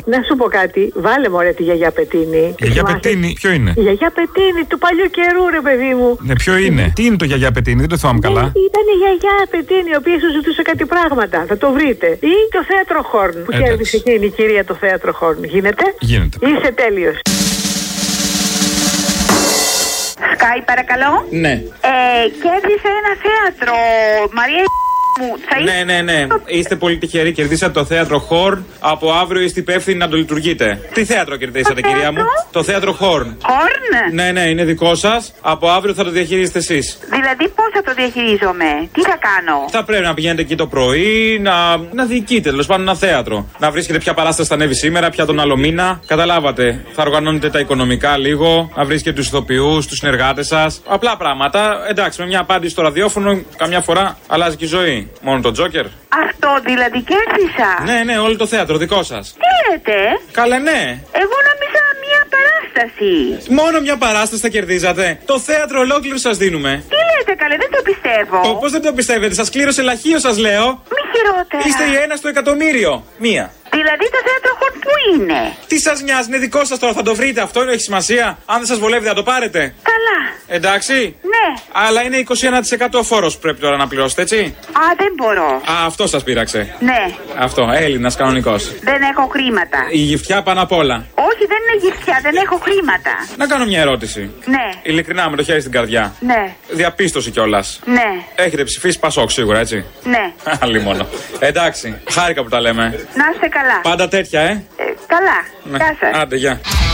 Να σου πω κάτι, βάλε μωρέ τη γιαγιά Πετίνη. Η γιαγιά Πετίνη, ποιο είναι? Η γιαγιά Πετίνη του παλιού καιρού, ρε παιδί μου. Ναι, ποιο είναι? Τι είναι το γιαγιά Πετίνη, δεν το θυμάμαι καλά. Ήταν η γιαγιά Πετίνη, η οποία σου ζητούσε κάτι πράγματα. Θα το βρείτε. Ή το θέατρο Χόρν. Που κέρδισε εκείνη η κυρία το θέατρο Χόρν. Γίνεται? Γίνεται. Είσαι τέλειος. Sky, παρακαλώ. Ναι. Κέρδισε ένα θέατρο. Μαρία μου. Ναι. Είστε πολύ τυχεροί. Κερδίσατε το θέατρο Χόρν. Από αύριο είστε υπεύθυνοι να το λειτουργείτε. Τι θέατρο κερδίσατε, κυρία μου? Το θέατρο Χόρν. Χόρν? Ναι, είναι δικό σας. Από αύριο θα το διαχειρίζετε εσείς. Δηλαδή, πώς θα το διαχειρίζομαι? Τι θα κάνω? Θα πρέπει να πηγαίνετε εκεί το πρωί, να διοικείτε τέλος πάντων ένα θέατρο. Να βρίσκετε ποια παράσταση θα ανέβει σήμερα, ποια τον άλλο μήνα. Καταλάβατε. Θα οργανώνετε τα οικονομικά λίγο, να βρίσκετε τους ηθοποιούς, τους συνεργάτες σας. Απλά πράγματα. Εντάξει, με μια απάντηση στο ραδιόφωνο, καμιά φορά αλλάζει και η ζωή. Μόνο το Τζόκερ. Αυτό δηλαδή κέρδισα? Ναι, όλο το θέατρο δικό σας. Τι λέτε? Καλέ, ναι. Εγώ νόμιζα μια παράσταση. Μόνο μια παράσταση θα κερδίζατε. Το θέατρο ολόκληρο σας δίνουμε. Τι λέτε, καλέ, δεν το πιστεύω. Πώς δεν το πιστεύετε? Σας κλήρωσε λαχείο, σας λέω. Μη χειρότερα. Είστε η ένα στο εκατομμύριο. Μία. Δηλαδή το θέατρο Χόρν που είναι? Τι σας νοιάζει, είναι δικό σας τώρα, θα το βρείτε. Αυτό έχει σημασία. Αν δεν σας βολεύει, θα το πάρετε. Καλά. Εντάξει. Ναι. Αλλά είναι 21% φόρος που πρέπει τώρα να πληρώσετε, έτσι. Α, δεν μπορώ. Α, αυτό σας πείραξε. Ναι. Αυτό, Έλληνας κανονικός. Δεν έχω χρήματα. Η γυφτιά πάνω απ' όλα. Όχι, δεν είναι γυφτιά, δεν έχω χρήματα. Να κάνω μια ερώτηση. Ναι. Ειλικρινά, με το χέρι στην καρδιά. Ναι. Διαπίστωση κιόλας. Ναι. Έχετε ψηφίσει Πασόκ σίγουρα, έτσι. Ναι. Άλλη μόνο. Εντάξει, χάρηκα που τα λέμε. Να είστε καλά. Πάντα τέτοια, Καλά. Ναι. Γεια σας. Άντε, γεια.